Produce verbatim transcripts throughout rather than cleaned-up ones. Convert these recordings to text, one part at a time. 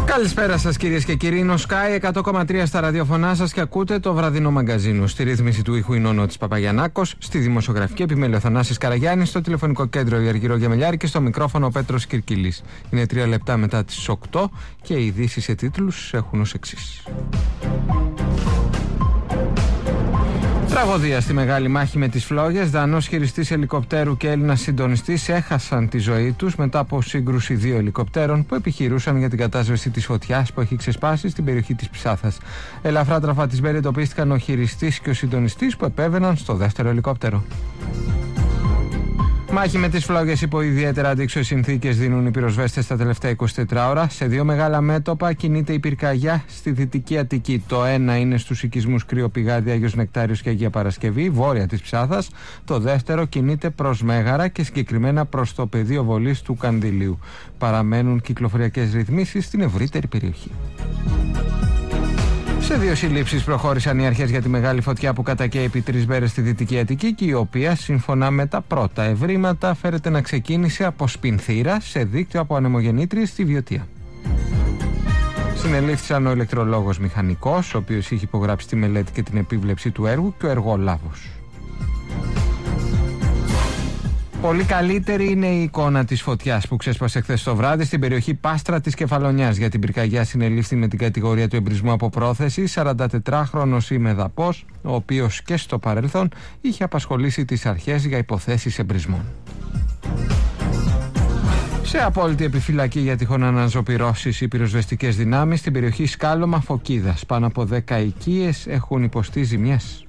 Καλησπέρα σας κυρίες και κύριοι, είναι ο Sky εκατό κόμμα τρία στα ραδιοφωνά σας και ακούτε το βραδινό μαγκαζίνο. Στη ρύθμιση του ήχου είναι ο Νότης Παπαγιαννάκος, στη δημοσιογραφική επιμέλεια ο Θανάσης Καραγιάννης, στο τηλεφωνικό κέντρο η Αργυρό Γεμελιάρη και στο μικρόφωνο ο Πέτρος Κυρκυλής. Είναι τρία λεπτά μετά τις οκτώ και οι ειδήσεις σε τίτλους έχουν ως εξής. Τραγωδία στη μεγάλη μάχη με τις φλόγες. Δανός χειριστής ελικοπτέρου και Έλληνας συντονιστής έχασαν τη ζωή τους μετά από σύγκρουση δύο ελικοπτέρων που επιχειρούσαν για την κατάσβεση της φωτιάς που έχει ξεσπάσει στην περιοχή της Ψάθας. Ελαφρά τραυματισμένοι εντοπίστηκαν ο χειριστής και ο συντονιστής που επέβαιναν στο δεύτερο ελικόπτερο. Μάχη με τις φλόγες υπό ιδιαίτερα αντίξωες συνθήκες δίνουν οι πυροσβέστες τα τελευταία εικοσιτέσσερις ώρα. Σε δύο μεγάλα μέτωπα κινείται η πυρκαγιά στη Δυτική Αττική. Το ένα είναι στους οικισμούς Κρυοπηγάδι, Άγιος Νεκτάριος και Αγία Παρασκευή, βόρεια της Ψάθας. Το δεύτερο κινείται προς Μέγαρα και συγκεκριμένα προς το πεδίο βολής του Κανδυλίου. Παραμένουν κυκλοφοριακές ρυθμίσεις στην ευρύτερη περιοχή. Σε δύο συλλήψεις προχώρησαν οι αρχές για τη μεγάλη φωτιά που κατακαίει επί τρεις μέρες στη Δυτική Αττική και η οποία, σύμφωνα με τα πρώτα ευρήματα, φέρεται να ξεκίνησε από σπινθήρα σε δίκτυο από ανεμογεννήτριες στη Βιωτία. Συνελήφθησαν ο ηλεκτρολόγος μηχανικός, ο οποίος είχε υπογράψει τη μελέτη και την επίβλεψη του έργου, και ο εργολάβος. Πολύ καλύτερη είναι η εικόνα της φωτιάς που ξέσπασε χθες το βράδυ στην περιοχή Πάστρα της Κεφαλονιάς. Για την πυρκαγιά συνελήφθη με την κατηγορία του εμπρισμού από πρόθεση σαραντατετράχρονος ημεδαπός, ο οποίος και στο παρελθόν είχε απασχολήσει τις αρχές για υποθέσεις εμπρισμών. Σε απόλυτη επιφυλακή για τυχόν αναζωπυρώσεις οι πυροσβεστικές δυνάμεις στην περιοχή Σκάλωμα Φωκίδας. Πάνω από δέκα οικίες έχουν υποστεί ζημιές.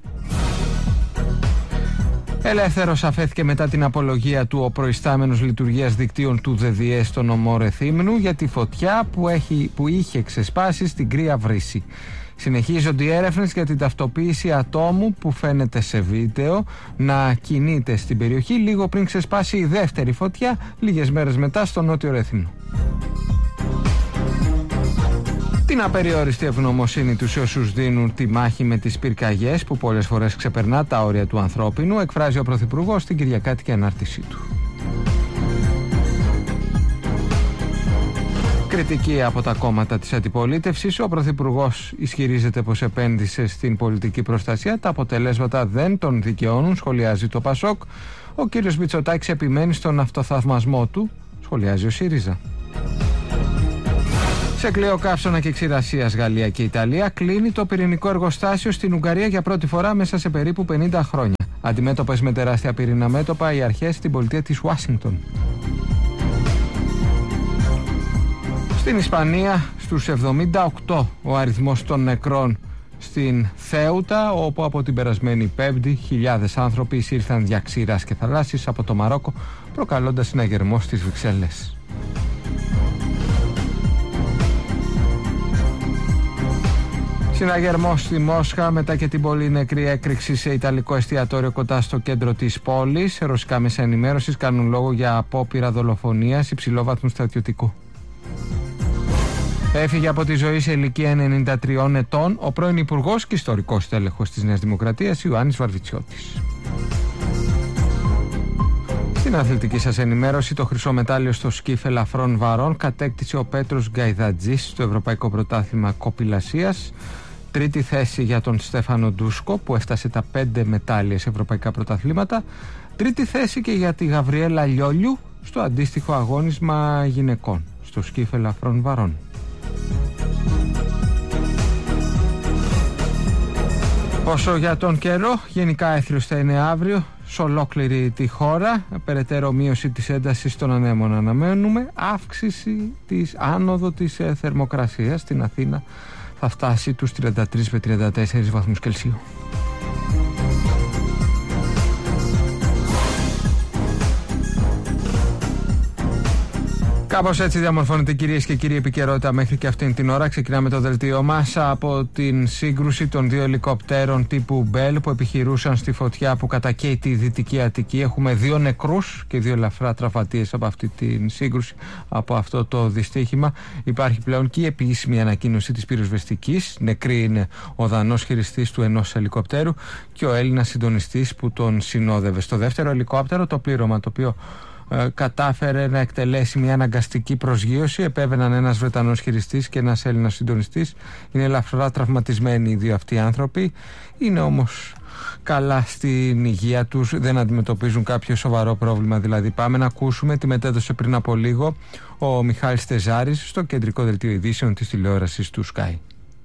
Ελεύθερος αφέθηκε μετά την απολογία του ο προϊστάμενος λειτουργίας δικτύων του ΔΔΕ στο νομό Ρεθύμνου για τη φωτιά που, έχει, που είχε ξεσπάσει στην Κρύα Βρύση. Συνεχίζονται οι έρευνες για την ταυτοποίηση ατόμου που φαίνεται σε βίντεο να κινείται στην περιοχή λίγο πριν ξεσπάσει η δεύτερη φωτιά λίγες μέρες μετά στο νότιο Ρεθύμνο. Την απεριόριστη ευγνωμοσύνη τους σε όσους δίνουν τη μάχη με τις πυρκαγιές που πολλές φορές ξεπερνά τα όρια του ανθρώπινου εκφράζει ο Πρωθυπουργός στην Κυριακάτικη ανάρτησή του. Κριτική από τα κόμματα της αντιπολίτευσης. Ο Πρωθυπουργός ισχυρίζεται πως επένδυσε στην πολιτική προστασία. Τα αποτελέσματα δεν τον δικαιώνουν, σχολιάζει το Πασόκ. Ο κύριος Μητσοτάκης επιμένει στον αυτοθαυμασμό του, σχολιάζει ο ΣΥΡΙΖΑ. Σε κλειό καύσωνα και ξηρασίας Γαλλία και Ιταλία κλείνει το πυρηνικό εργοστάσιο στην Ουγγαρία για πρώτη φορά μέσα σε περίπου πενήντα χρόνια. Αντιμέτωπες με τεράστια πυρήνα μέτωπα οι αρχές στην πολιτεία της Ουάσιγκτον. Στην Ισπανία στους εβδομήντα οκτώ ο αριθμός των νεκρών στην Θέουτα, όπου από την περασμένη Πέμπτη χιλιάδες άνθρωποι εισήλθαν δια ξηράς και θαλάσσης από το Μαρόκο, προκαλώντας συναγερμό στις Βρυξέλλες. Συναγερμός στη Μόσχα μετά και την πολύ νεκρή έκρηξη σε ιταλικό εστιατόριο κοντά στο κέντρο της πόλης. Ρωσικά μέσα ενημέρωσης κάνουν λόγο για απόπειρα δολοφονίας υψηλόβαθμου στρατιωτικού. Έφυγε από τη ζωή σε ηλικία ενενήντα τριών ετών ο πρώην Υπουργός και ιστορικός τέλεχος της Νέας Δημοκρατίας Ιωάννης Βαρβιτσιώτης. Στην αθλητική σας ενημέρωση, το χρυσό μετάλλιο στο σκίφ ελαφρών βαρών κατέκτησε ο Πέτρος Γκαϊδατζής στο Ευρωπαϊκό Πρωτάθλημα Κοπηλασίας. Τρίτη θέση για τον Στέφανο Ντούσκο που έφτασε τα πέντε μετάλλια σε ευρωπαϊκά πρωταθλήματα. Τρίτη θέση και για τη Γαβριέλα Λιόλιου στο αντίστοιχο αγώνισμα γυναικών στο σκίφ ελαφρών βαρών. Όσο για τον καιρό, γενικά έθριος θα είναι αύριο σε ολόκληρη τη χώρα. Περαιτέρω μείωση της έντασης των ανέμων αναμένουμε. Αύξηση της άνοδο της ε, θερμοκρασίας στην Αθήνα θα φτάσει τους τριάντα τρεις με τριάντα τέσσερις βαθμούς Κελσίου. Κάπως έτσι διαμορφώνεται, κυρίες και κύριοι, επικαιρότητα μέχρι και αυτήν την ώρα. Ξεκινάμε το δελτίο μας από την σύγκρουση των δύο ελικοπτέρων τύπου Μπέλ που επιχειρούσαν στη φωτιά που κατακαίει τη Δυτική Αττική. Έχουμε δύο νεκρούς και δύο ελαφρά τραυματίες από αυτή την σύγκρουση, από αυτό το δυστύχημα. Υπάρχει πλέον και η επίσημη ανακοίνωση της πυροσβεστικής. Νεκρή είναι ο Δανός χειριστής του ενός ελικοπτέρου και ο Έλληνας συντονιστής που τον συνόδευε. Στο δεύτερο ελικόπτερο, το πλήρωμα το οποίο ε, κατάφερε να εκτελέσει μια αναγκαστική προσγείωση. Επέβαιναν ένας Βρετανός χειριστής και ένας Έλληνας συντονιστής. Είναι ελαφρά τραυματισμένοι οι δύο αυτοί άνθρωποι. Είναι όμως καλά στην υγεία τους, δεν αντιμετωπίζουν κάποιο σοβαρό πρόβλημα δηλαδή. Πάμε να ακούσουμε τι μετέδωσε πριν από λίγο ο Μιχάλης Τεζάρης στο κεντρικό δελτίο ειδήσεων της τηλεόρασης του Sky.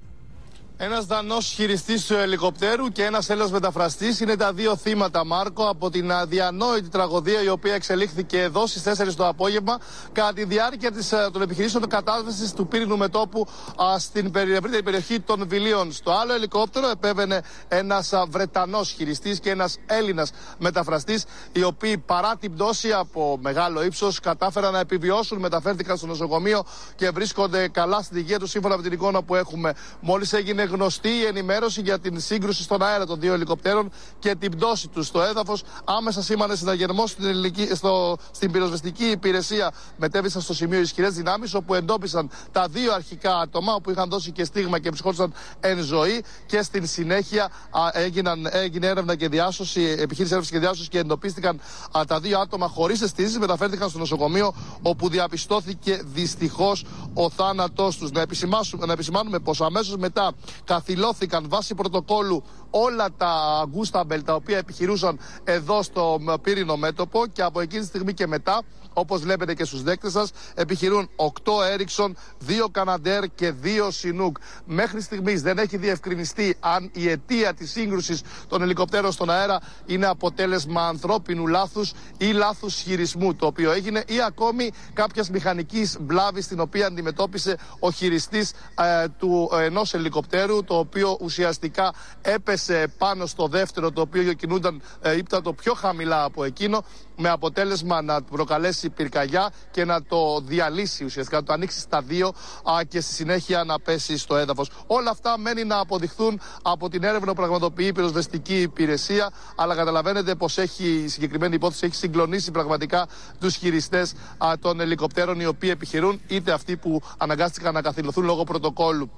Ένας Δανός χειριστής του ελικοπτέρου και ένας Έλληνας μεταφραστής είναι τα δύο θύματα, Μάρκο, από την αδιανόητη τραγωδία η οποία εξελίχθηκε εδώ στις τέσσερις το απόγευμα κατά τη διάρκεια της, των επιχειρήσεων κατάσβεσης του πύρινου μετώπου α, στην ευρύτερη περιοχή των Βιλίων. Στο άλλο ελικόπτερο επέβαινε ένας α, Βρετανός χειριστής και ένας Έλληνας μεταφραστής, οι οποίοι παρά την πτώση από μεγάλο ύψος κατάφεραν να επιβιώσουν, μεταφέρθηκαν στο νοσοκομείο και βρίσκονται καλά στην υγεία τους σύμφωνα με την εικόνα που έχουμε. Μόλις έγινε γνωστή η ενημέρωση για την σύγκρουση στον αέρα των δύο ελικοπτέρων και την πτώση του στο έδαφος, άμεσα σήμανε συναγερμό στην, στο, στην πυροσβεστική υπηρεσία. Μετέβησαν στο σημείο ισχυρές δυνάμεις, όπου εντόπισαν τα δύο αρχικά άτομα, όπου είχαν δώσει και στίγμα και βρισκόντουσαν εν ζωή. Και στην συνέχεια α, έγιναν, έγινε έρευνα και διάσωση, επιχείρηση έρευνα και διάσωση, και εντοπίστηκαν α, τα δύο άτομα χωρίς αισθήσεις. Μεταφέρθηκαν στο νοσοκομείο, όπου διαπιστώθηκε δυστυχώς ο θάνατός τους. Να, να επισημάνουμε πως αμέσως μετά καθυλώθηκαν βάσει πρωτοκόλου όλα τα Γκούσταμπελ τα οποία επιχειρούσαν εδώ στο πύρινο μέτωπο, και από εκείνη τη στιγμή και μετά, όπως βλέπετε και στους δέκτες σας, επιχειρούν οκτώ Έριξον, δύο Καναντέρ και δύο Σινούκ. Μέχρι στιγμής δεν έχει διευκρινιστεί αν η αιτία της σύγκρουσης των ελικοπτέρων στον αέρα είναι αποτέλεσμα ανθρώπινου λάθους ή λάθους χειρισμού το οποίο έγινε, ή ακόμη κάποιας μηχανικής βλάβης την οποία αντιμετώπισε ο χειριστής ε, του ενός ελικοπτέρου, το οποίο ουσιαστικά έπεσε πάνω στο δεύτερο, το οποίο κινούνταν ε, ύπτατο πιο χαμηλά από εκείνο, με αποτέλεσμα να προκαλέσει πυρκαγιά και να το διαλύσει, ουσιαστικά να το ανοίξει στα δύο α, και στη συνέχεια να πέσει στο έδαφος. Όλα αυτά μένει να αποδειχθούν από την έρευνα που πραγματοποιεί η πυροσβεστική υπηρεσία, αλλά καταλαβαίνετε πως έχει, η συγκεκριμένη υπόθεση έχει συγκλονίσει πραγματικά τους χειριστές α, των ελικοπτέρων, οι οποίοι επιχειρούν, είτε αυτοί που αναγκάστηκαν να καθυλωθούν λόγω πρωτοκόλλου.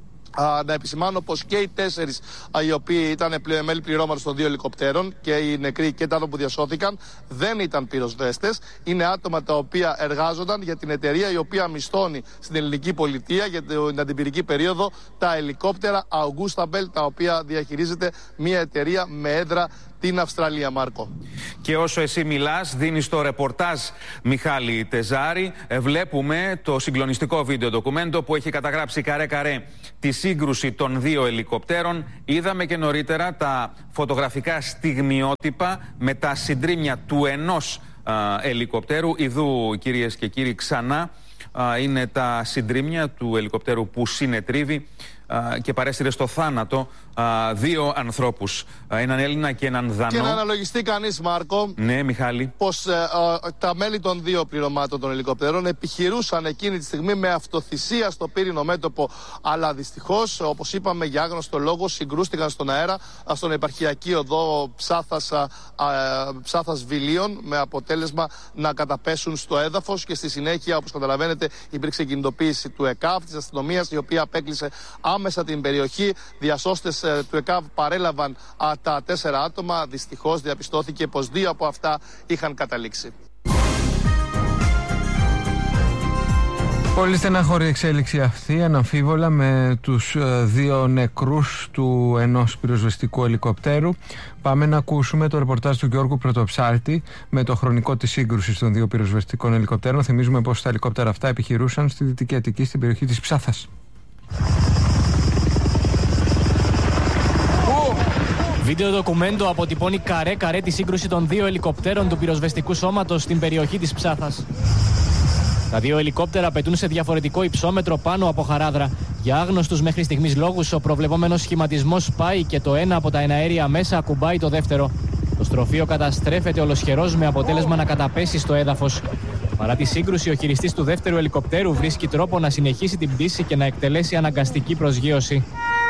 Α, να επισημάνω πως και οι τέσσερις α, οι οποίοι ήταν μέλη πληρώματος των δύο ελικοπτέρων, και οι νεκροί και τα άτομα που διασώθηκαν, δεν ήταν πυροσβέστες. Είναι άτομα τα οποία εργάζονταν για την εταιρεία η οποία μισθώνει στην ελληνική πολιτεία για την αντιπυρική περίοδο τα ελικόπτερα Augustabel, τα οποία διαχειρίζεται μια εταιρεία με έδρα την Αυστραλία, Μάρκο. Και όσο εσύ μιλάς, δίνεις το ρεπορτάζ, Μιχάλη Τεζάρη. Ε, βλέπουμε το συγκλονιστικό βίντεο ντοκουμέντο που έχει καταγράψει καρέ-καρέ τη σύγκρουση των δύο ελικοπτέρων. Είδαμε και νωρίτερα τα φωτογραφικά στιγμιότυπα με τα συντρίμμια του ενός α, ελικοπτέρου. Ιδού, κυρίες και κύριοι, ξανά α, είναι τα συντρίμμια του ελικοπτέρου που συνετρίβει και παρέστηρε στο θάνατο α, δύο ανθρώπους, α, έναν Έλληνα και έναν Δανό. Και να αναλογιστεί κανείς, Μάρκο, ναι, Μιχάλη, πως ε, ε, τα μέλη των δύο πληρωμάτων των ελικοπτέρων επιχειρούσαν εκείνη τη στιγμή με αυτοθυσία στο πύρινο μέτωπο, αλλά δυστυχώς, όπως είπαμε, για άγνωστο λόγο συγκρούστηκαν στον αέρα, στον επαρχιακή οδό Ψάθας, α, α, Ψάθας Βιλίων, με αποτέλεσμα να καταπέσουν στο έδαφος, και στη συνέχεια, όπως καταλαβαίνετε, υπήρξε κινητοποίηση του ΕΚΑΒ, της αστυνομίας, η οποία απέκλεισε άμεσα την περιοχή. Διασώστες ε, του ΕΚΑΒ παρέλαβαν α, τα τέσσερα άτομα. Δυστυχώς διαπιστώθηκε πως δύο από αυτά είχαν καταλήξει. Πολύ στενάχωρη εξέλιξη αυτή, αναμφίβολα, με τους ε, δύο νεκρούς του ενός πυροσβεστικού ελικοπτέρου. Πάμε να ακούσουμε το ρεπορτάζ του Γιώργου Πρωτοψάλτη με το χρονικό της σύγκρουσης των δύο πυροσβεστικών ελικοπτέρων. Θυμίζουμε πως τα ελικόπτερα αυτά επιχειρούσαν στη Δυτική Αττική, στην περιοχή της Ψάθας. Βίντεο ντοκουμέντο αποτυπώνει καρέ-καρέ τη σύγκρουση των δύο ελικοπτέρων του πυροσβεστικού σώματος στην περιοχή της Ψάθας. Τα δύο ελικόπτερα πετούν σε διαφορετικό υψόμετρο πάνω από χαράδρα. Για άγνωστους μέχρι στιγμής λόγους, ο προβλεπόμενος σχηματισμός πάει και το ένα από τα εναέρια μέσα ακουμπάει το δεύτερο. Το στροφείο καταστρέφεται ολοσχερός, με αποτέλεσμα να καταπέσει στο έδαφος. Παρά τη σύγκρουση, ο χειριστής του δεύτερου ελικοπτέρου βρίσκει τρόπο να συνεχίσει την πτήση και να εκτελέσει αναγκαστική προσγείωση.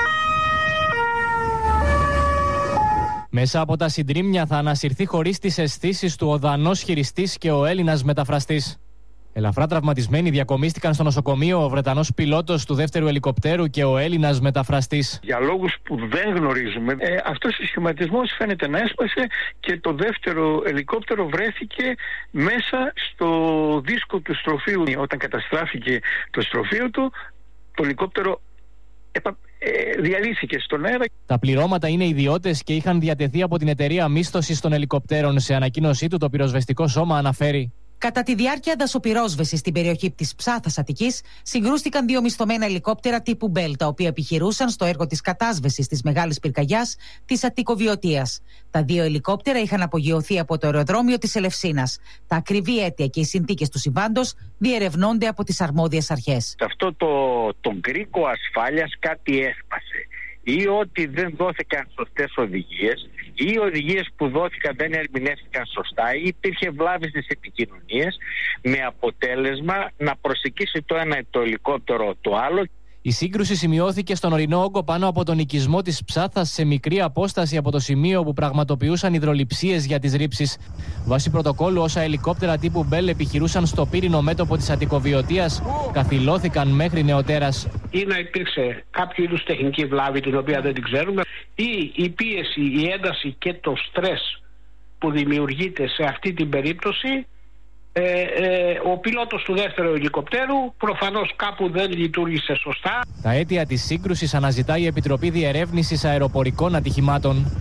Μέσα από τα συντρίμμια θα ανασυρθεί χωρίς τις αισθήσεις του ο Δανός χειριστής και ο Έλληνας μεταφραστής. Ελαφρά τραυματισμένοι διακομίστηκαν στο νοσοκομείο ο Βρετανός πιλότος του δεύτερου ελικοπτέρου και ο Έλληνας μεταφραστής. Για λόγους που δεν γνωρίζουμε, ε, αυτός ο σχηματισμός φαίνεται να έσπασε και το δεύτερο ελικόπτερο βρέθηκε μέσα στο δίσκο του στροφείου. Όταν καταστράφηκε το στροφείο του, το ελικόπτερο επα... ε, διαλύθηκε στον αέρα. Τα πληρώματα είναι ιδιώτες και είχαν διατεθεί από την εταιρεία μίσθωσης των ελικοπτέρων. Σε ανακοίνωσή του, το πυροσβεστικό σώμα αναφέρει: Κατά τη διάρκεια δασοπυρόσβεσης στην περιοχή της Ψάθας Αττικής, συγκρούστηκαν δύο μισθωμένα ελικόπτερα τύπου Bell, τα οποία επιχειρούσαν στο έργο της κατάσβεσης της μεγάλης πυρκαγιάς της Αττικοβιωτίας. Τα δύο ελικόπτερα είχαν απογειωθεί από το αεροδρόμιο της Ελευσίνας. Τα ακριβή αίτια και οι συνθήκες του συμβάντος διερευνώνται από τις αρμόδιες αρχές. Αυτό το, το γκρίκο ασφάλειας κάτι έσπασε. Ή ότι δεν δόθηκαν σωστές οδηγίες, ή οι οδηγίες που δόθηκαν δεν ερμηνεύτηκαν σωστά, ή υπήρχε βλάβη στις επικοινωνίες, με αποτέλεσμα να προσεγγίσει το ένα το ελικόπτερο το άλλο. Η σύγκρουση σημειώθηκε στον ορεινό όγκο πάνω από τον οικισμό της Ψάθας, σε μικρή απόσταση από το σημείο που πραγματοποιούσαν υδρολειψίες για τις ρήψεις. Βάσει πρωτοκόλλου, όσα ελικόπτερα τύπου Bell επιχειρούσαν στο πύρινο μέτωπο της Αττικοβιωτίας καθυλώθηκαν μέχρι νεοτέρας. Ή να υπήρξε κάποιο είδους τεχνική βλάβη, την οποία δεν την ξέρουμε, ή η πίεση, η ένταση και το στρες που δημιουργείται σε αυτή την περίπτωση. Ε, ε, ο πιλότος του δεύτερου ελικοπτέρου προφανώς κάπου δεν λειτουργήσε σωστά. Τα αίτια της σύγκρουσης αναζητά η Επιτροπή Διερεύνησης Αεροπορικών Ατυχημάτων.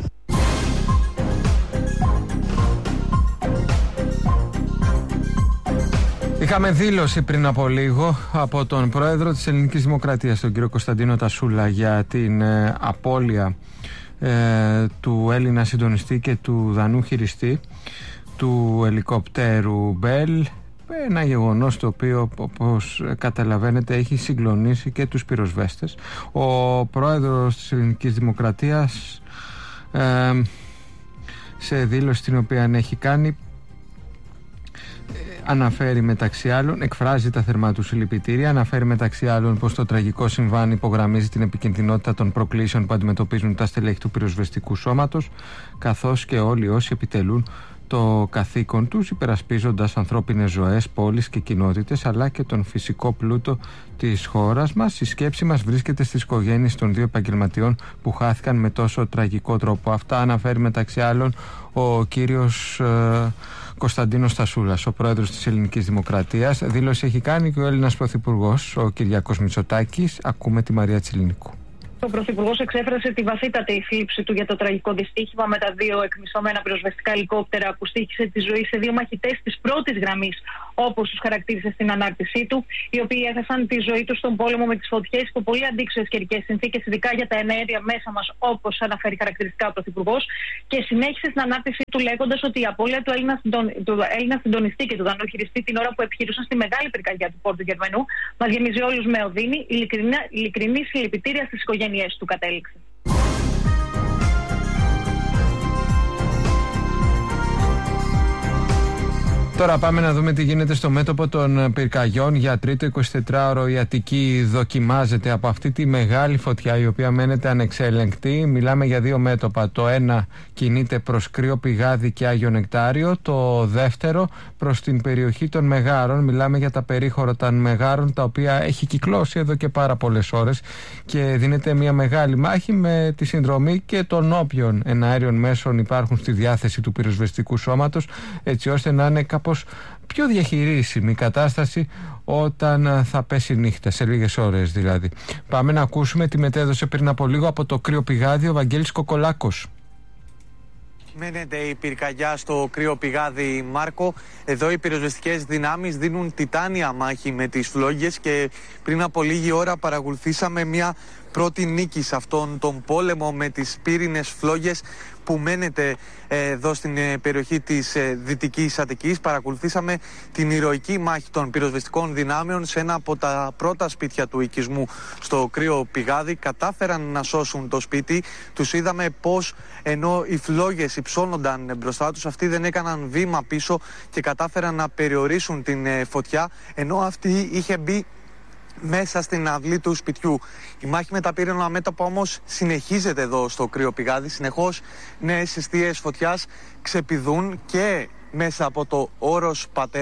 Είχαμε δήλωση πριν από λίγο από τον πρόεδρο της Ελληνικής Δημοκρατίας, τον κύριο Κωνσταντίνο Τασούλα, για την ε, απώλεια ε, του Έλληνα συντονιστή και του Δανού χειριστή του ελικοπτέρου Bell. Ένα γεγονός το οποίο, όπως καταλαβαίνετε, έχει συγκλονίσει και τους πυροσβέστες. Ο πρόεδρος της Ελληνικής Δημοκρατίας ε, σε δήλωση την οποία έχει κάνει, αναφέρει μεταξύ άλλων, εκφράζει τα θερμά του συλληπιτήρια, αναφέρει μεταξύ άλλων πως το τραγικό συμβάν υπογραμμίζει την επικινδυνότητα των προκλήσεων που αντιμετωπίζουν τα στελέχη του πυροσβεστικού σώματος, καθώς και όλοι όσοι επιτελούν το καθήκον τους, υπερασπίζοντας ανθρώπινες ζωές, πόλεις και κοινότητες, αλλά και τον φυσικό πλούτο της χώρας μας. Η σκέψη μας βρίσκεται στις οικογένειες των δύο επαγγελματιών που χάθηκαν με τόσο τραγικό τρόπο. Αυτά αναφέρει μεταξύ άλλων ο κύριος ε, Κωνσταντίνος Τασούλας, ο πρόεδρος της Ελληνικής Δημοκρατίας. Δήλωση έχει κάνει και ο Έλληνας Πρωθυπουργός, ο Κυριάκος Μητσοτάκης. Ακούμε τη Μαρία Τσιλινικού. Ο Πρωθυπουργός εξέφρασε τη βαθύτατη θλίψη του για το τραγικό δυστύχημα με τα δύο εκμισθωμένα πυροσβεστικά ελικόπτερα που στοίχησε τη ζωή σε δύο μαχητές της πρώτης γραμμής, όπως τους χαρακτήρισε στην ανάρτησή του, οι οποίοι έχασαν τη ζωή τους στον πόλεμο με τις φωτιές υπό πολύ αντίξωες καιρικές συνθήκες, ειδικά για τα εναέρια μέσα μας, όπως αναφέρει χαρακτηριστικά ο Πρωθυπουργός, και συνέχισε στην ανάρτησή του λέγοντας ότι η απώλεια του Έλληνα, συντον... του Έλληνα συντονιστή και του Δανού χειριστή την ώρα που επιχειρούσαν στη μεγάλη πυρκαγιά του Πόρτου Γερμανού μας γεμίζει όλους με οδύνη. Ειλικρινή συλληπιτήρια στις οικογένειες του, κατέληξε. Τώρα πάμε να δούμε τι γίνεται στο μέτωπο των πυρκαγιών. Για τρίτο εικοσιτετράωρο η Αττική δοκιμάζεται από αυτή τη μεγάλη φωτιά, η οποία μένεται ανεξέλεγκτη. Μιλάμε για δύο μέτωπα. Το ένα κινείται προς Κρύο Πηγάδι και Άγιο Νεκτάριο. Το δεύτερο προς την περιοχή των Μεγάρων. Μιλάμε για τα περίχωρα των Μεγάρων, τα οποία έχει κυκλώσει εδώ και πάρα πολλές ώρες και δίνεται μια μεγάλη μάχη με τη συνδρομή και των όποιων εναέριων μέσων υπάρχουν στη διάθεση του πυροσβεστικού σώματος, έτσι ώστε να είναι κάπως πιο διαχειρίσιμη η κατάσταση όταν θα πέσει νύχτα, σε λίγες ώρες δηλαδή. Πάμε να ακούσουμε τι μετέδωσε πριν από λίγο από το Κρύο Πηγάδι ο Βαγγέλης Κοκολάκος. Μένεται η πυρκαγιά στο Κρύο Πηγάδι, Μάρκο. Εδώ οι πυροσβεστικές δυνάμεις δίνουν τιτάνια μάχη με τις φλόγες και πριν από λίγη ώρα παρακολουθήσαμε μια πρώτη νίκη σε αυτόν τον πόλεμο με τις πύρινες φλόγες που μένεται εδώ στην περιοχή της Δυτικής Αττικής. Παρακολουθήσαμε την ηρωική μάχη των πυροσβεστικών δυνάμεων σε ένα από τα πρώτα σπίτια του οικισμού στο Κρύο Πηγάδι. Κατάφεραν να σώσουν το σπίτι. Τους είδαμε πως ενώ οι φλόγες υψώνονταν μπροστά τους, αυτοί δεν έκαναν βήμα πίσω και κατάφεραν να περιορίσουν την φωτιά, ενώ αυτή είχε μπει μέσα στην αυλή του σπιτιού. Η μάχη με τα πύρινα μέτωπα όμως συνεχίζεται εδώ στο Κρύο Πηγάδι. Συνεχώς νέες αιστείες φωτιάς ξεπηδούν και μέσα από το όρος Πατέρα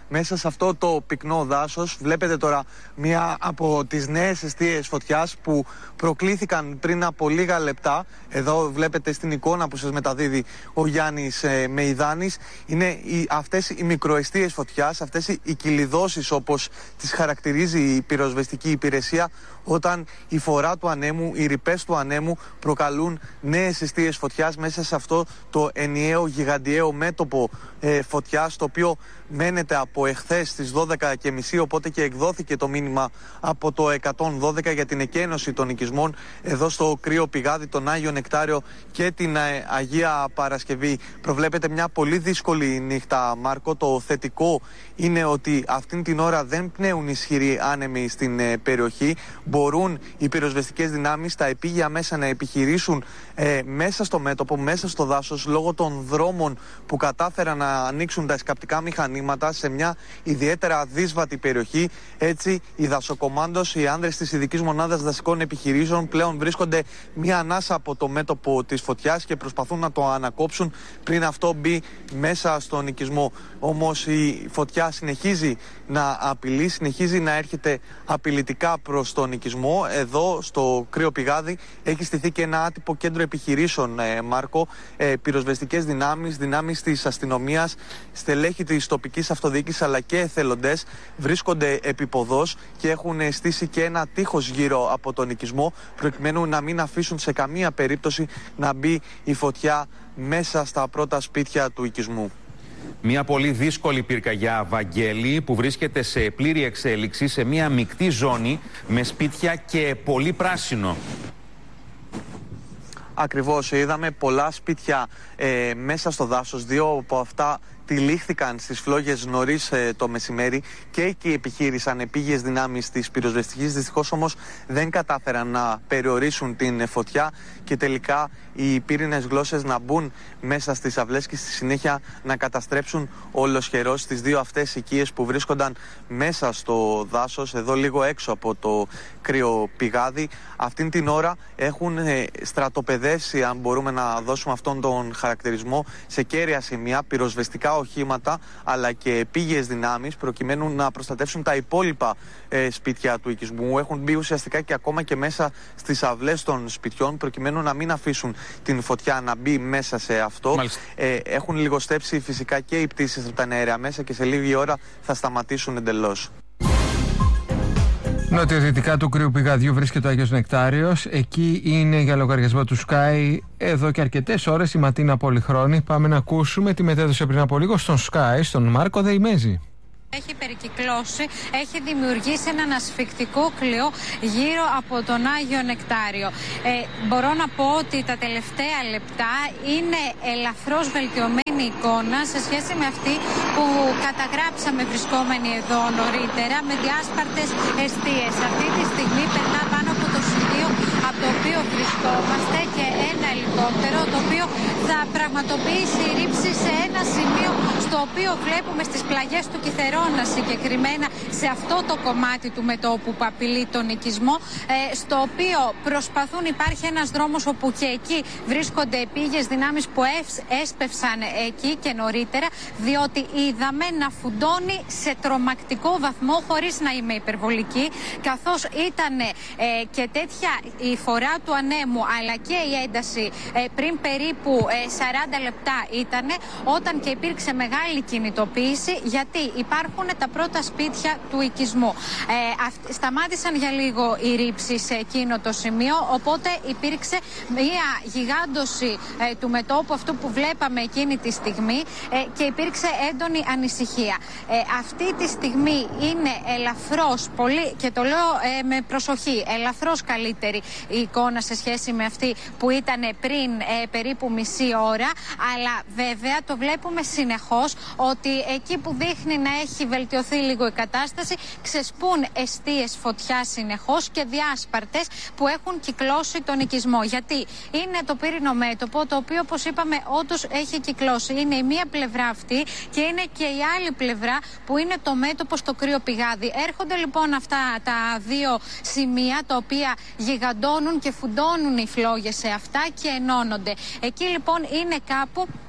μέσα σε αυτό το πυκνό δάσος. Βλέπετε τώρα μία από τις νέες εστίες φωτιάς που προκλήθηκαν πριν από λίγα λεπτά. Εδώ βλέπετε στην εικόνα που σας μεταδίδει ο Γιάννης ε, Μεϊδάνης. Είναι οι, αυτές οι μικροεστίες φωτιάς, αυτές οι, οι κυλιδώσεις όπως τις χαρακτηρίζει η πυροσβεστική υπηρεσία, όταν η φορά του ανέμου, οι ρηπές του ανέμου προκαλούν νέες εστίες φωτιάς μέσα σε αυτό το ενιαίο γιγαντιαίο μέτωπο ε, φωτιάς, το οποίο μένεται από εχθές στις δώδεκα και μισή, οπότε και εκδόθηκε το μήνυμα από το εκατόν δώδεκα για την εκένωση των οικισμών εδώ στο κρύο πηγάδι, τον Άγιο Νεκτάριο και την ε, Αγία Παρασκευή. Προβλέπεται μια πολύ δύσκολη νύχτα, Μάρκο. Το θετικό είναι ότι αυτήν την ώρα δεν πνέουν ισχυροί άνεμοι στην ε, περιοχή. Μπορούν οι πυροσβεστικές δυνάμεις, τα επίγεια μέσα να επιχειρήσουν ε, μέσα στο μέτωπο, μέσα στο δάσος, λόγω των δρόμων που κατάφεραν να ανοίξουν τα σκαπτικά μηχανήματα σε μια ιδιαίτερα δύσβατη περιοχή. Έτσι, οι δασοκομάντος, οι άνδρες της ειδικής μονάδας δασικών επιχειρήσεων πλέον βρίσκονται μια ανάσα από το μέτωπο της φωτιάς και προσπαθούν να το ανακόψουν πριν αυτό μπει μέσα στον οικισμό. Όμως η φωτιά συνεχίζει να απειλεί, συνεχίζει να έρχεται απειλητικά προς τον οικισμό. Εδώ στο κρύο πηγάδι έχει στηθεί και ένα άτυπο κέντρο επιχειρήσεων, ε, Μάρκο. Ε, πυροσβεστικές δυνάμεις, δυνάμεις της αστυνομίας, στελέχη της τοπικής αυτοδιοίκησης αλλά και εθελοντές βρίσκονται επίποδος και έχουν στήσει και ένα τείχος γύρω από τον οικισμό, προκειμένου να μην αφήσουν σε καμία περίπτωση να μπει η φωτιά μέσα στα πρώτα σπίτια του οικισμού. Μια πολύ δύσκολη πυρκαγιά, Βαγγέλη, που βρίσκεται σε πλήρη εξέλιξη σε μια μεικτή ζώνη με σπίτια και πολύ πράσινο. Ακριβώς, είδαμε πολλά σπίτια ε, μέσα στο δάσος. Δύο από αυτά τυλίχθηκαν στις φλόγες νωρίς ε, το μεσημέρι και εκεί επιχείρησαν επίγειες δυνάμεις της πυροσβεστικής. Δυστυχώς όμως δεν κατάφεραν να περιορίσουν την φωτιά και τελικά οι πύρινες γλώσσες να μπουν μέσα στις αυλές και στη συνέχεια να καταστρέψουν ολοσχερώς τις δύο αυτές οικίες που βρίσκονταν μέσα στο δάσος, εδώ λίγο έξω από το κρύο πηγάδι. Αυτήν την ώρα έχουν ε, στρατοπεδεύσει, αν μπορούμε να δώσουμε αυτόν τον χαρακτηρισμό, σε κέρια σημεία πυροσβεστικά οχήματα αλλά και επίγειες δυνάμεις προκειμένου να προστατεύσουν τα υπόλοιπα ε, σπίτια του οικισμού. Έχουν μπει ουσιαστικά και ακόμα και μέσα στις αυλές των σπιτιών προκειμένου να μην αφήσουν την φωτιά να μπει μέσα σε αυτό. Ε, έχουν λιγοστέψει φυσικά και οι πτήσεις από τα αέρια μέσα και σε λίγη ώρα θα σταματήσουν εντελώς. Νοτιοδυτικά του κρύου πηγαδιού βρίσκεται ο Άγιος Νεκτάριος. Εκεί είναι για λογαριασμό του Sky εδώ και αρκετές ώρες η Ματίνα Πολυχρόνη. Πάμε να ακούσουμε τη μετέδωσε πριν από λίγο στον Sky, στον Μάρκο Δεϊμέζη. Έχει περικυκλώσει, έχει δημιουργήσει έναν ασφυκτικό κλειό γύρω από τον Άγιο Νεκτάριο. Ε, μπορώ να πω ότι τα τελευταία λεπτά είναι ελαφρώς βελτιωμένη εικόνα σε σχέση με αυτή που καταγράψαμε βρισκόμενοι εδώ νωρίτερα, με διάσπαρτες εστίες. Αυτή τη στιγμή περνά πάνω από το σημείο από το οποίο βρισκόμαστε και ένα ελικόπτερο το οποίο θα πραγματοποιήσει ρήψη σε ένα σημείο στο οποίο βλέπουμε στις πλαγιές του Κιθερώνα, συγκεκριμένα σε αυτό το κομμάτι του μετώπου που απειλεί τον οικισμό, ε, στο οποίο προσπαθούν, υπάρχει ένας δρόμος όπου και εκεί βρίσκονται επίγειες δυνάμεις που έσπευσαν εκεί και νωρίτερα, διότι είδαμε να φουντώνει σε τρομακτικό βαθμό, χωρίς να είμαι υπερβολική, καθώς ήταν ε, και τέτοια η φορά του ανέμου αλλά και η ένταση ε, πριν περίπου ε, σαράντα λεπτά ήταν, όταν και υπήρξε μεγάλη κινητοποίηση, γιατί υπάρχουν τα πρώτα σπίτια του οικισμού. Ε, αυ, σταμάτησαν για λίγο οι ρήψεις σε εκείνο το σημείο, οπότε υπήρξε μια γιγάντωση ε, του μετώπου αυτού που βλέπαμε εκείνη τη στιγμή ε, και υπήρξε έντονη ανησυχία. Ε, αυτή τη στιγμή είναι ελαφρώς, πολύ, και το λέω ε, με προσοχή, ελαφρώς καλύτερη η εικόνα σε σχέση με αυτή που ήταν πριν ε, περίπου μισή ώρα, αλλά βέβαια το βλέπουμε συνεχώς ότι εκεί που δείχνει να έχει βελτιωθεί λίγο η κατάσταση, ξεσπούν εστίες φωτιά συνεχώς και διάσπαρτες που έχουν κυκλώσει τον οικισμό. Γιατί είναι το πύρινο μέτωπο, το οποίο, όπως είπαμε, όντως έχει κυκλώσει. Είναι η μία πλευρά αυτή και είναι και η άλλη πλευρά που είναι το μέτωπο στο κρύο πηγάδι. Έρχονται λοιπόν αυτά τα δύο σημεία τα οποία γιγαντώνουν και φουντώνουν οι φλόγες σε αυτά και ενώνονται. Εκεί λοιπόν είναι κάπου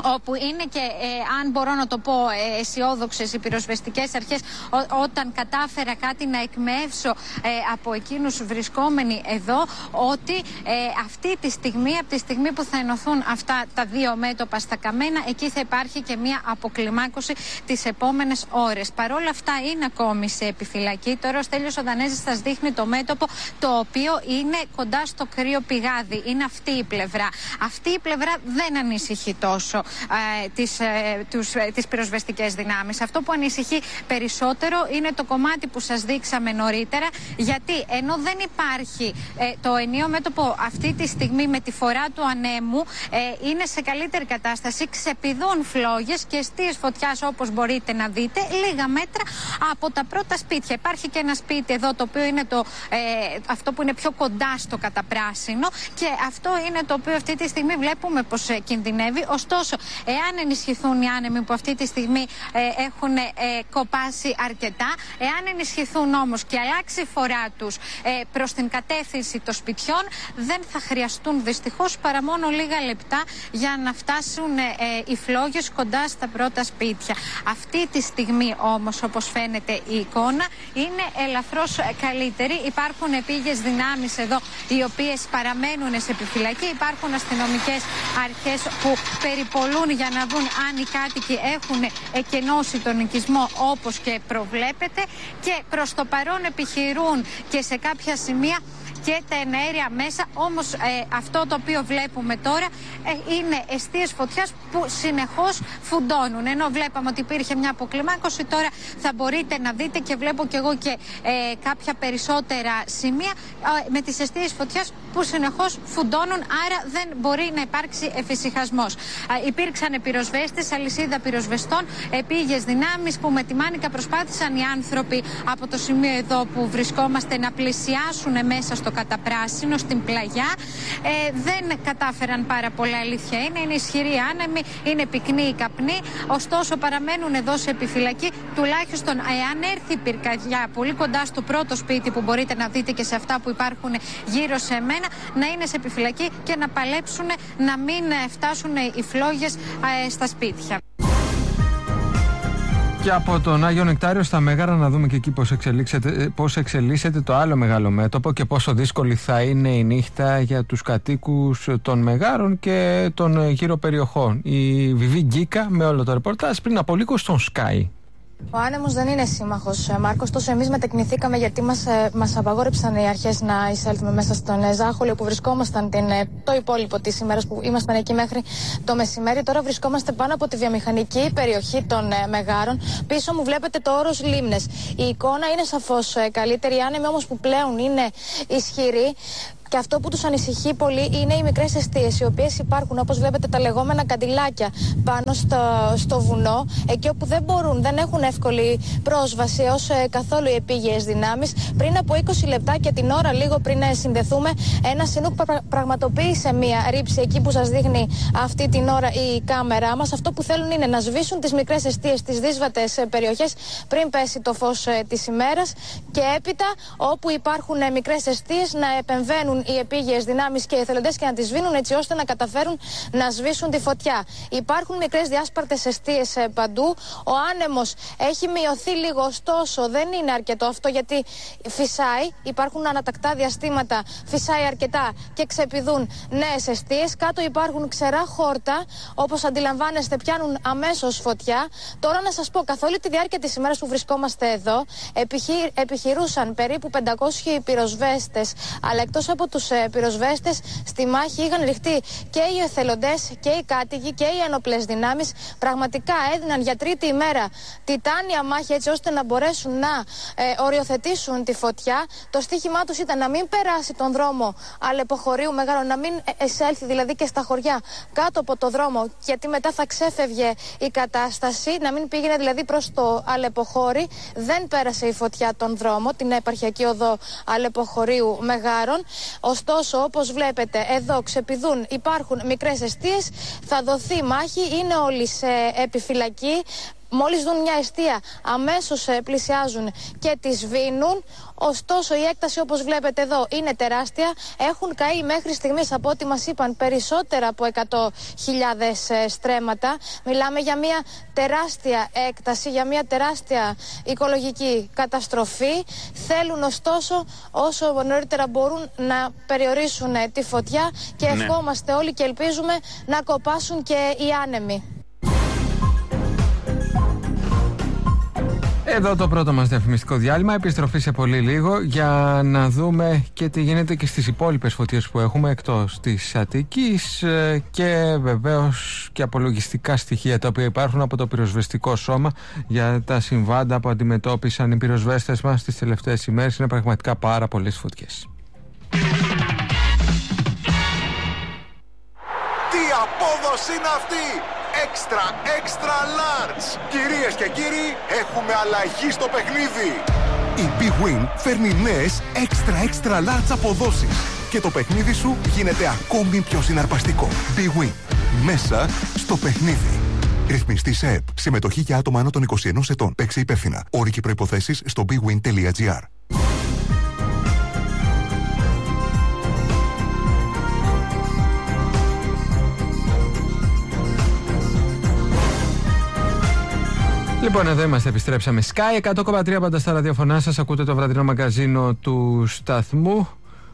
όπου είναι και, ε, αν μπορώ να το πω, ε, αισιόδοξες οι πυροσβεστικές αρχές, ό, όταν κατάφερα κάτι να εκμεύσω ε, από εκείνους βρισκόμενοι εδώ, ότι ε, αυτή τη στιγμή, από τη στιγμή που θα ενωθούν αυτά τα δύο μέτωπα στα καμένα, εκεί θα υπάρχει και μια αποκλιμάκωση τις επόμενες ώρες. Παρόλα αυτά είναι ακόμη σε επιφυλακή. Τώρα ο Στέλιος ο Δανέζης σας δείχνει το μέτωπο, το οποίο είναι κοντά στο κρύο πηγάδι. Είναι αυτή η πλευρά. Αυτή η πλευρά δεν ανησυχεί τόσο ε, τις, ε, τους, ε, τις πυροσβεστικές δυνάμεις. Αυτό που ανησυχεί περισσότερο είναι το κομμάτι που σας δείξαμε νωρίτερα, γιατί ενώ δεν υπάρχει ε, το ενίο μέτωπο αυτή τη στιγμή με τη φορά του ανέμου, ε, είναι σε καλύτερη κατάσταση, ξεπηδούν φλόγες και εστίες φωτιάς, όπως μπορείτε να δείτε, λίγα μέτρα από τα πρώτα σπίτια. Υπάρχει και ένα σπίτι εδώ, το οποίο είναι το, ε, αυτό που είναι πιο κοντά στο καταπράσινο, και αυτό είναι το οποίο αυτή τη στιγμή βλέπουμε πως ε, κινδυνεύει. Ωστόσο, εάν ενισχυθούν οι άνεμοι που αυτή τη στιγμή ε, έχουν ε, κοπάσει αρκετά, εάν ενισχυθούν όμως και αλλάξει η φορά τους ε, προς την κατεύθυνση των σπιτιών, δεν θα χρειαστούν δυστυχώς παρά μόνο λίγα λεπτά για να φτάσουν ε, οι φλόγες κοντά στα πρώτα σπίτια. Αυτή τη στιγμή όμως, όπως φαίνεται η εικόνα, είναι ελαφρώς καλύτερη. Υπάρχουν επίγειες δυνάμεις εδώ, οι οποίες παραμένουν σε επιφυλακή. Υπάρχουν αστυνομικές αρχές που περιπολούν για να δουν αν οι κάτοικοι έχουν εκενώσει τον οικισμό όπως και προβλέπεται, και προς το παρόν επιχειρούν και σε κάποια σημεία και τα εναέρια μέσα. Όμως ε, αυτό το οποίο βλέπουμε τώρα ε, είναι εστίες φωτιάς που συνεχώς φουντώνουν. Ενώ βλέπαμε ότι υπήρχε μια αποκλιμάκωση, τώρα θα μπορείτε να δείτε, και βλέπω και εγώ και ε, κάποια περισσότερα σημεία ε, με τις εστίες φωτιάς που συνεχώς φουντώνουν, άρα δεν μπορεί να υπάρξει εφησυχασμός. Ε, υπήρξαν πυροσβέστες, αλυσίδα πυροσβεστών, επίγειες δυνάμεις που με τη μάνικα προσπάθησαν οι άνθρωποι από το σημείο εδώ που βρισκόμαστε να πλησιάσουν μέσα στο καταπράσινο, στην πλαγιά. Ε, δεν κατάφεραν πάρα πολλά, αλήθεια είναι. Είναι ισχυροί άνεμοι, είναι πυκνοί οι καπνοί. Ωστόσο, παραμένουν εδώ σε επιφυλακή. Τουλάχιστον, εάν έρθει η πυρκαγιά πολύ κοντά στο πρώτο σπίτι που μπορείτε να δείτε και σε αυτά που υπάρχουν γύρω σε μένα, να είναι σε επιφυλακή και να παλέψουν να μην φτάσουν οι φλόγες ε, στα σπίτια. Και από τον Άγιο Νεκτάριο στα Μέγαρα να δούμε και εκεί πώς εξελίσσεται, πώς εξελίσσεται το άλλο μεγάλο μέτωπο και πόσο δύσκολη θα είναι η νύχτα για τους κατοίκους των Μεγάρων και των γύρω περιοχών. Η Βιβί Γκίκα με όλο το ρεπορτάζ πριν από λίγο στον Sky. Ο άνεμος δεν είναι σύμμαχος, Μάρκος, τόσο εμείς μετεκνηθήκαμε γιατί μας, μας απαγόρεψαν οι αρχές να εισέλθουμε μέσα στον Ζάχολη, όπου βρισκόμασταν την, το υπόλοιπο της ημέρας που ήμασταν εκεί μέχρι το μεσημέρι. Τώρα βρισκόμαστε πάνω από τη βιομηχανική περιοχή των Μεγάρων. Πίσω μου βλέπετε το όρος Λίμνες. Η εικόνα είναι σαφώς καλύτερη, οι άνεμοι όμως που πλέον είναι ισχυροί. Και αυτό που τους ανησυχεί πολύ είναι οι μικρές εστίες, οι οποίες υπάρχουν, όπως βλέπετε, τα λεγόμενα καντιλάκια πάνω στο, στο βουνό, εκεί όπου δεν μπορούν, δεν έχουν εύκολη πρόσβαση ως ε, καθόλου οι επίγειες δυνάμεις. Πριν από είκοσι λεπτά και την ώρα λίγο πριν ε, συνδεθούμε, ένα Σινούκ πρα, πραγματοποίησε μία ρήψη εκεί που σας δείχνει αυτή την ώρα η κάμερά μας. Αυτό που θέλουν είναι να σβήσουν τις μικρές εστίες στις δύσβατες ε, περιοχές πριν πέσει το φως ε, της ημέρας, και έπειτα όπου υπάρχουν ε, μικρές εστίες να επεμβαίνουν οι επίγειες δυνάμεις και οι εθελοντές και να τις σβήνουν, έτσι ώστε να καταφέρουν να σβήσουν τη φωτιά. Υπάρχουν μικρές διάσπαρτες εστίες παντού. Ο άνεμος έχει μειωθεί λίγο, ωστόσο δεν είναι αρκετό αυτό, γιατί φυσάει. Υπάρχουν ανατακτά διαστήματα, φυσάει αρκετά και ξεπηδούν νέες εστίες. Κάτω υπάρχουν ξερά χόρτα, όπως αντιλαμβάνεστε, πιάνουν αμέσως φωτιά. Τώρα να σας πω, καθ' όλη τη διάρκεια της ημέρας που βρισκόμαστε εδώ, επιχει... επιχειρούσαν περίπου πεντακόσιοι πυροσβέστες, αλλά εκτός από τους ε, πυροσβέστες, στη μάχη είχαν ρηχτεί και οι εθελοντές και οι κάτοικοι και οι ενόπλες δυνάμεις. Πραγματικά έδιναν για τρίτη ημέρα τιτάνια μάχη, έτσι ώστε να μπορέσουν να ε, οριοθετήσουν τη φωτιά. Το στίχημά τους ήταν να μην περάσει τον δρόμο Αλεποχωρίου Μεγάρων, να μην εισέλθει δηλαδή και στα χωριά κάτω από το δρόμο, γιατί μετά θα ξέφευγε η κατάσταση, να μην πήγαινε δηλαδή προς το Αλεποχώρι. Δεν πέρασε η φωτιά τον δρόμο, την επαρχιακή οδό Αλεποχωρίου Μεγάρων. Ωστόσο, όπως βλέπετε, εδώ ξεπηδούν, υπάρχουν μικρές εστίες, θα δοθεί μάχη, είναι όλοι σε επιφυλακή. μόλις δουν μια εστία αμέσως πλησιάζουν και τη σβήνουν. Ωστόσο η έκταση, όπως βλέπετε εδώ, είναι τεράστια. Έχουν καεί μέχρι στιγμής, από ό,τι μας είπαν, περισσότερα από εκατό χιλιάδες στρέμματα. Μιλάμε για μια τεράστια έκταση, για μια τεράστια οικολογική καταστροφή. Θέλουν ωστόσο όσο νωρίτερα μπορούν να περιορίσουν τη φωτιά και ναι. ευχόμαστε όλοι και ελπίζουμε να κοπάσουν και οι άνεμοι. Εδώ το πρώτο μας διαφημιστικό διάλειμμα. Επιστροφή σε πολύ λίγο για να δούμε και τι γίνεται και στις υπόλοιπες φωτιές που έχουμε εκτός της Αττικής και βεβαίως και απολογιστικά στοιχεία τα οποία υπάρχουν από το πυροσβεστικό σώμα για τα συμβάντα που αντιμετώπισαν οι πυροσβέστες μας τις τελευταίες ημέρες. Είναι πραγματικά πάρα πολλές φωτιές. Τι απόδοση είναι αυτή! Extra, extra large! Κυρίες και κύριοι, έχουμε αλλαγή στο παιχνίδι! Η Big Win φέρνει νέες extra, extra large αποδόσεις και το παιχνίδι σου γίνεται ακόμη πιο συναρπαστικό. Big Win. Μέσα στο παιχνίδι. Ρυθμιστή σε ΕΠ. Συμμετοχή για άτομα άνω των είκοσι ενός ετών. Παίξε υπεύθυνα. Όροι και προϋποθέσεις στο bigwin τελεία gr. Λοιπόν, εδώ είμαστε, επιστρέψαμε. Sky εκατό κόμμα τρία πάντα στα ραδιοφωνά σας. Ακούτε το βραδινό μαγκαζίνο του σταθμού.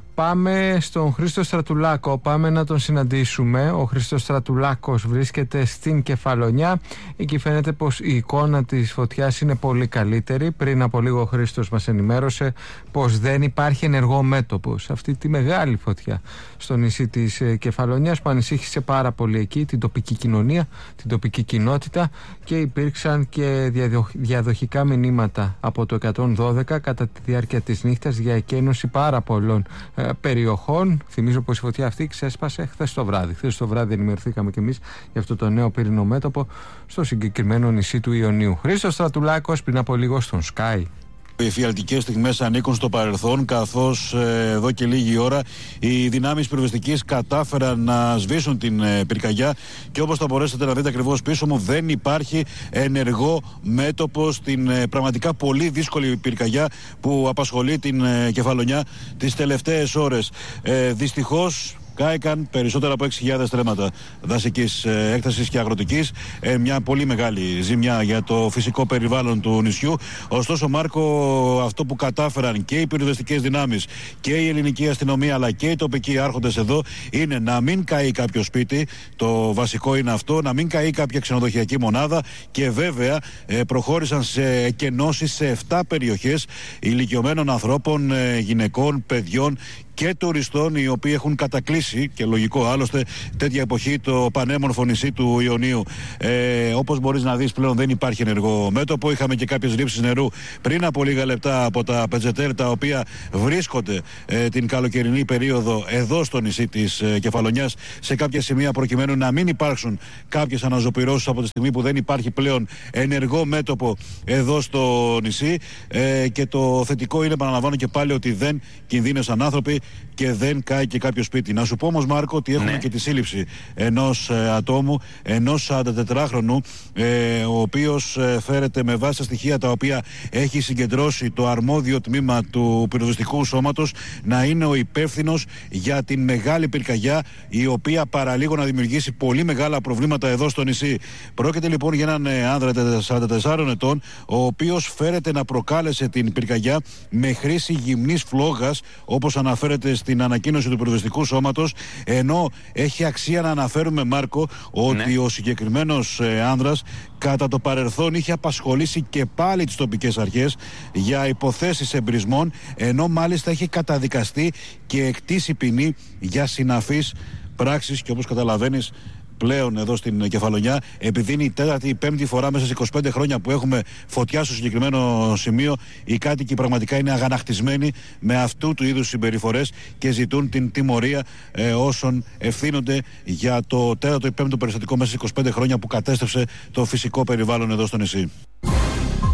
Πάμε στον Χρήστο Στρατουλάκο, πάμε να τον συναντήσουμε. Ο Χρήστος Στρατουλάκος βρίσκεται στην Κεφαλονιά. Εκεί φαίνεται πως η εικόνα της φωτιάς είναι πολύ καλύτερη. Πριν από λίγο ο Χρήστος μας ενημέρωσε πως δεν υπάρχει ενεργό μέτωπο σε αυτή τη μεγάλη φωτιά στο νησί της Κεφαλονιάς, που ανησύχησε πάρα πολύ εκεί την τοπική κοινωνία, την τοπική κοινότητα, και υπήρξαν και διαδοχικά μηνύματα από το εκατόν δώδεκα κατά τη διάρκεια της νύχτας για εκένωση πάρα πολλών περιοχών. Θυμίζω πως η φωτιά αυτή ξέσπασε χθες το βράδυ. Χθες το βράδυ ενημερωθήκαμε κι εμείς για αυτό το νέο πύρινο μέτωπο στο συγκεκριμένο νησί του Ιωνίου. Χρήστος Στρατουλάκος πριν από λίγο στον Sky. Οι εφιαλτικές στιγμές ανήκουν στο παρελθόν, καθώς ε, εδώ και λίγη ώρα οι δυνάμεις πυροσβεστικής κατάφεραν να σβήσουν την ε, πυρκαγιά και όπως θα μπορέσετε να δείτε ακριβώς πίσω μου, δεν υπάρχει ενεργό μέτωπο στην ε, πραγματικά πολύ δύσκολη πυρκαγιά που απασχολεί την ε, Κεφαλονιά τις τελευταίες ώρες. Ε, δυστυχώς κάηκαν περισσότερα από έξι χιλιάδες στρέμματα δασικής ε, έκτασης και αγροτικής. Ε, μια πολύ μεγάλη ζημιά για το φυσικό περιβάλλον του νησιού. Ωστόσο, Μάρκο, αυτό που κατάφεραν και οι πυροσβεστικές δυνάμεις και η ελληνική αστυνομία αλλά και οι τοπικοί άρχοντες εδώ είναι να μην καεί κάποιο σπίτι. Το βασικό είναι αυτό, να μην καεί κάποια ξενοδοχειακή μονάδα, και βέβαια ε, προχώρησαν σε εκενώσεις σε επτά περιοχές ηλικιωμένων ανθρώπων, ε, γυναικών, παιδιών και τουριστών, οι οποίοι έχουν κατακλείσει, και λογικό άλλωστε τέτοια εποχή, το πανέμορφο νησί του Ιωνίου. Ε, όπως μπορείς να δεις, πλέον δεν υπάρχει ενεργό μέτωπο. Είχαμε και κάποιες ρήψεις νερού πριν από λίγα λεπτά από τα πετζετέλ, τα οποία βρίσκονται ε, την καλοκαιρινή περίοδο εδώ στο νησί της ε, Κεφαλονιάς, σε κάποια σημεία, προκειμένου να μην υπάρξουν κάποιες αναζωπυρώσεις από τη στιγμή που δεν υπάρχει πλέον ενεργό μέτωπο εδώ στο νησί. Ε, και το θετικό είναι, επαναλαμβάνω και πάλι, ότι δεν κινδύνευσαν άνθρωποι και δεν κάει και κάποιο σπίτι. Να σου πω όμως, Μάρκο, ότι έχουμε ναι. και τη σύλληψη ενός ε, ατόμου, ενός σαραντατετράχρονου, ε, ο οποίος ε, φέρεται με βάση τα στοιχεία τα οποία έχει συγκεντρώσει το αρμόδιο τμήμα του πυροσβεστικού σώματος, να είναι ο υπεύθυνος για την μεγάλη πυρκαγιά, η οποία παραλίγο να δημιουργήσει πολύ μεγάλα προβλήματα εδώ στο νησί. Πρόκειται λοιπόν για έναν ε, άνδρα σαράντα τεσσάρων ετών, ο οποίος φέρεται να προκάλεσε την πυρκαγιά με χρήση γυμνής φλόγας, όπως αναφέρεται στην ανακοίνωση του πυροσβεστικού σώματος, ενώ έχει αξία να αναφέρουμε, Μάρκο, ότι ναι. ο συγκεκριμένος ε, άνδρας κατά το παρελθόν είχε απασχολήσει και πάλι τις τοπικές αρχές για υποθέσεις εμπρισμών, ενώ μάλιστα είχε καταδικαστεί και εκτίσει ποινή για συναφείς πράξεις, και όπως καταλαβαίνεις, πλέον εδώ στην Κεφαλονιά, επειδή είναι η τέταρτη ή πέμπτη φορά μέσα σε είκοσι πέντε χρόνια που έχουμε φωτιά στο συγκεκριμένο σημείο, οι κάτοικοι πραγματικά είναι αγανακτισμένοι με αυτού του είδους συμπεριφορές και ζητούν την τιμωρία ε, όσων ευθύνονται για το τέταρτο ή πέμπτο περιστατικό μέσα σε είκοσι πέντε χρόνια που κατέστρεψε το φυσικό περιβάλλον εδώ στο νησί.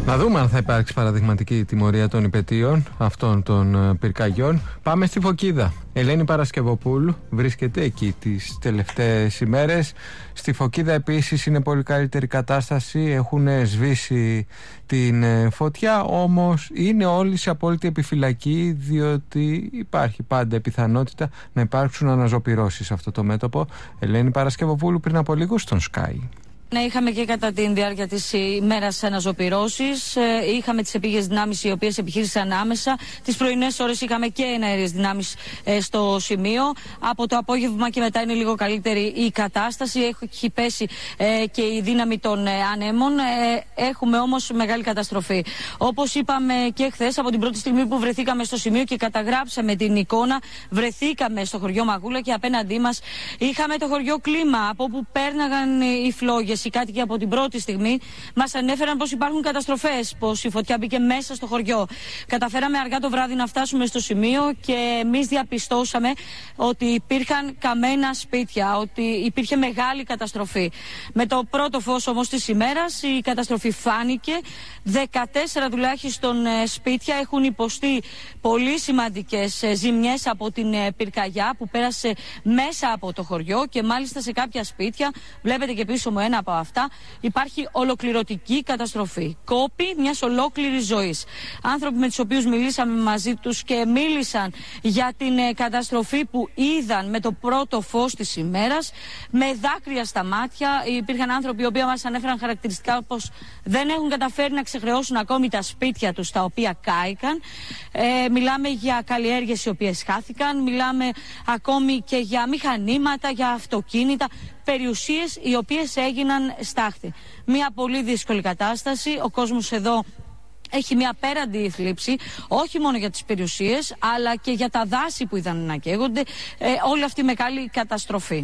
Να δούμε αν θα υπάρξει παραδειγματική τιμωρία των υπετίων αυτών των πυρκαγιών. Πάμε στη Φωκίδα. Ελένη Παρασκευοπούλου βρίσκεται εκεί τις τελευταίες ημέρες. Στη Φωκίδα επίσης είναι πολύ καλύτερη κατάσταση. Έχουν σβήσει την φωτιά, όμως είναι όλοι σε απόλυτη επιφυλακή, διότι υπάρχει πάντα πιθανότητα να υπάρξουν αναζωπυρώσεις σε αυτό το μέτωπο. Ελένη Παρασκευοπούλου πριν από λίγο στον Sky. Ναι, είχαμε και κατά τη διάρκεια της ημέρας αναζωπυρώσεις. Είχαμε τις επίγειες δυνάμεις οι οποίες επιχείρησαν άμεσα. Τις πρωινές ώρες είχαμε και εναέριες δυνάμεις στο σημείο. Από το απόγευμα και μετά είναι λίγο καλύτερη η κατάσταση. Έχει πέσει και η δύναμη των ανέμων. Έχουμε όμως μεγάλη καταστροφή. Όπως είπαμε και χθες, από την πρώτη στιγμή που βρεθήκαμε στο σημείο και καταγράψαμε την εικόνα, βρεθήκαμε στο χωριό Μαγούλα και απέναντί μας είχαμε το χωριό Κλίμα, από όπου πέρναγαν οι φλόγες. Οι κάτοικοι από την πρώτη στιγμή μας ανέφεραν πως υπάρχουν καταστροφές, πως η φωτιά μπήκε μέσα στο χωριό. Καταφέραμε αργά το βράδυ να φτάσουμε στο σημείο και εμείς διαπιστώσαμε ότι υπήρχαν καμένα σπίτια, ότι υπήρχε μεγάλη καταστροφή. Με το πρώτο φως όμως της ημέρας η καταστροφή φάνηκε. δεκατέσσερα τουλάχιστον σπίτια έχουν υποστεί πολύ σημαντικές ζημιές από την πυρκαγιά που πέρασε μέσα από το χωριό και μάλιστα σε κάποια σπίτια, βλέπετε και πίσω μου ένα από αυτά, υπάρχει ολοκληρωτική καταστροφή. Κόπη μιας ολόκληρης ζωής. Άνθρωποι με τους οποίους μιλήσαμε μαζί τους και μίλησαν για την καταστροφή που είδαν με το πρώτο φως της ημέρας, με δάκρυα στα μάτια. Υπήρχαν άνθρωποι οι οποίοι μας ανέφεραν χαρακτηριστικά πως δεν έχουν καταφέρει να ξεχρεώσουν ακόμη τα σπίτια τους τα οποία κάηκαν. Ε, μιλάμε για καλλιέργειες οι οποίες χάθηκαν, μιλάμε ακόμη και για μηχανήματα, για αυτοκίνητα, περιουσίες οι οποίες έγιναν στάχτη. Μια πολύ δύσκολη κατάσταση. Ο κόσμος εδώ έχει μια απέραντη θλίψη, όχι μόνο για τις περιουσίες, αλλά και για τα δάση που είδαν να καίγονται. Ε, όλη αυτή η μεγάλη καταστροφή.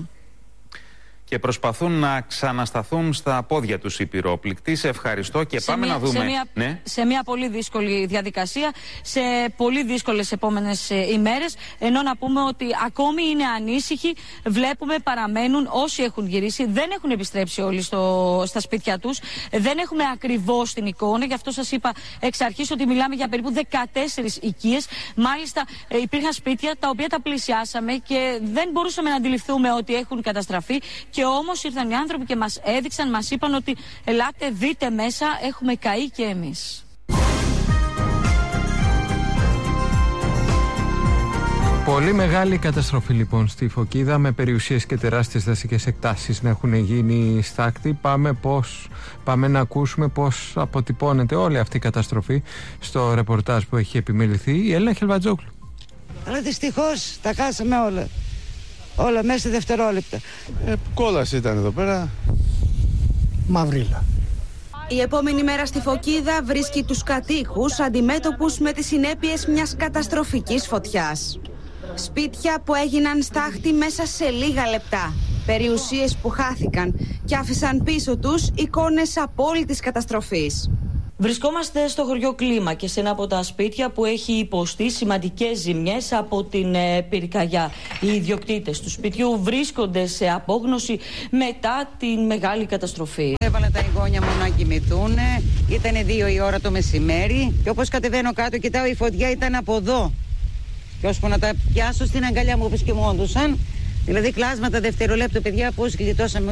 Και προσπαθούν να ξανασταθούν στα πόδια τους οι πυρόπληκτοι. Σε ευχαριστώ και σε πάμε μια, να δούμε. Σε μια, ναι. σε μια πολύ δύσκολη διαδικασία, σε πολύ δύσκολες επόμενες ε, ημέρες. Ενώ να πούμε ότι ακόμη είναι ανήσυχοι. Βλέπουμε παραμένουν όσοι έχουν γυρίσει. Δεν έχουν επιστρέψει όλοι στο, στα σπίτια τους. Δεν έχουμε ακριβώς την εικόνα. Γι' αυτό σας είπα εξ αρχής ότι μιλάμε για περίπου δεκατέσσερις οικίες. Μάλιστα ε, υπήρχαν σπίτια τα οποία τα πλησιάσαμε και δεν μπορούσαμε να αντιληφθούμε ότι έχουν καταστραφεί. Και όμως ήρθαν οι άνθρωποι και μας έδειξαν, μας είπαν ότι ελάτε δείτε μέσα, έχουμε καεί και εμείς. Πολύ μεγάλη καταστροφή λοιπόν στη Φωκίδα, με περιουσίες και τεράστιες δασικές εκτάσεις να έχουν γίνει στάκτη. Πάμε, πώς, πάμε να ακούσουμε πώς αποτυπώνεται όλη αυτή η καταστροφή στο ρεπορτάζ που έχει επιμεληθεί η Έλληνα Χελβατζόγλου. Αλλά δυστυχώς τα χάσαμε όλα. Όλα μέσα σε δευτερόλεπτα. Ε, κόλαση ήταν εδώ πέρα. Μαυρίλα. Η επόμενη μέρα στη Φωκίδα βρίσκει τους κατοίκους αντιμέτωπους με τις συνέπειες μιας καταστροφικής φωτιάς. Σπίτια που έγιναν στάχτη μέσα σε λίγα λεπτά. Περιουσίες που χάθηκαν και άφησαν πίσω τους εικόνες απόλυτης καταστροφής. Βρισκόμαστε στο χωριό Κλίμα και σε ένα από τα σπίτια που έχει υποστεί σημαντικές ζημιές από την ε, πυρκαγιά. Οι ιδιοκτήτες του σπιτιού βρίσκονται σε απόγνωση μετά την μεγάλη καταστροφή. Έβαλα τα εγγόνια μου να κοιμηθούν, ήταν δύο η ώρα το μεσημέρι και όπως κατεβαίνω κάτω κοιτάω η φωτιά ήταν από εδώ. Και ώσπου να τα πιάσω στην αγκαλιά μου όπως κοιμώντουσαν, δηλαδή κλάσματα δευτερολέπτου παιδιά πώς γλιτώσαμε.